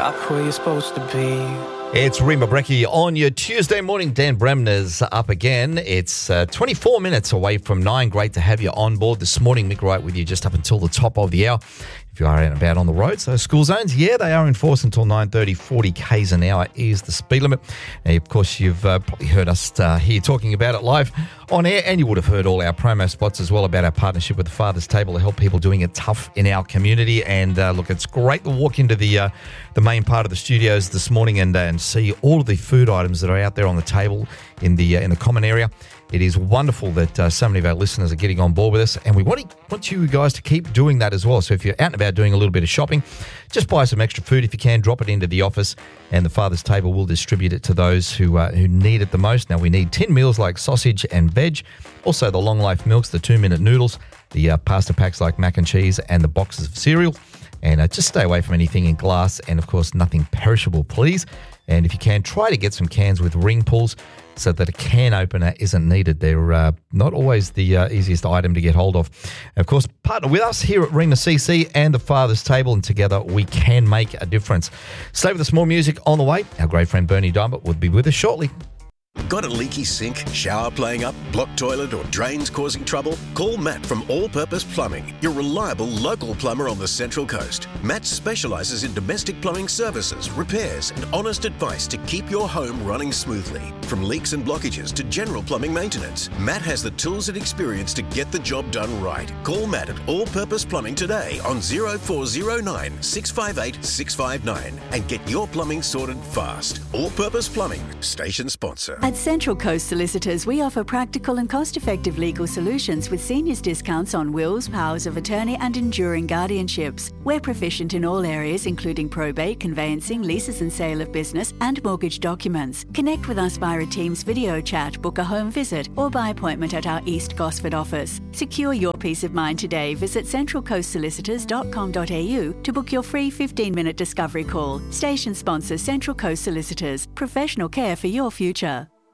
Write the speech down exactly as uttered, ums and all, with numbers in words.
stop where you're supposed to be. It's Rima Breckie on your Tuesday morning. Dan Bremner's up again. It's uh, twenty-four minutes away from nine. Great to have you on board this morning. Mick Wright with you just up until the top of the hour. If you are out and about on the roads, those school zones, yeah, they are in force until nine thirty. forty kays an hour is the speed limit. And of course, you've uh, probably heard us uh, here talking about it live on air, and you would have heard all our promo spots as well about our partnership with the Father's Table to help people doing it tough in our community. And uh, look, it's great to walk into the uh, the main part of the studios this morning and, uh, and see all of the food items that are out there on the table in the uh, in the common area. It is wonderful that uh, so many of our listeners are getting on board with us, and we want, to, want you guys to keep doing that as well. So if you're out and about doing a little bit of shopping, just buy some extra food if you can, drop it into the office, and the Father's Table will distribute it to those who uh, who need it the most. Now, we need tin meals like sausage and veg, also the long life milks, the two-minute noodles, the uh, pasta packs like mac and cheese, and the boxes of cereal. And uh, just stay away from anything in glass and, of course, nothing perishable, please. And if you can, try to get some cans with ring pulls so that a can opener isn't needed. They're uh, not always the uh, easiest item to get hold of. And of course, partner with us here at Rima C C and the Father's Table, and together we can make a difference. Stay with us, more music on the way. Our great friend Bernie Diamond will be with us shortly. Got a leaky sink, shower playing up, blocked toilet or drains causing trouble? Call Matt from All Purpose Plumbing, your reliable local plumber on the Central Coast. Matt specialises in domestic plumbing services, repairs and honest advice to keep your home running smoothly. From leaks and blockages to general plumbing maintenance, Matt has the tools and experience to get the job done right. Call Matt at All Purpose Plumbing today on zero four zero nine, six five eight, six five nine and get your plumbing sorted fast. All Purpose Plumbing, station sponsor. At Central Coast Solicitors, we offer practical and cost-effective legal solutions with seniors discounts on wills, powers of attorney and enduring guardianships. We're proficient in all areas including probate, conveyancing, leases and sale of business and mortgage documents. Connect with us via a Teams video chat, book a home visit or by appointment at our East Gosford office. Secure your peace of mind today. Visit central coast solicitors dot com dot a u to book your free fifteen-minute discovery call. Station sponsor Central Coast Solicitors. Professional care for your future.